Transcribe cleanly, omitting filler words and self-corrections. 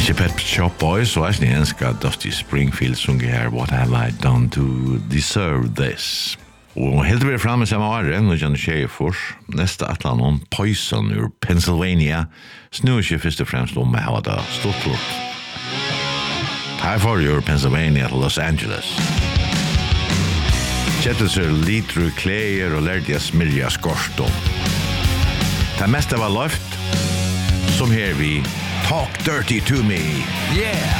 Ikke Pet Shop Boys, og jeg ønsker Dusty Springfield sunge her What Have I Done To Deserve This. Og helt vi fremme samme året, nå kjenner jeg for neste atlan Poison ur Pennsylvania, snur ikke først og fremst om jeg har det stort lort. Her får ur Pennsylvania til Los Angeles. Kjettelser litru kleier og lærte jeg smirja skorstånd. Det meste var løft, som her vi Talk Dirty To Me. Yeah!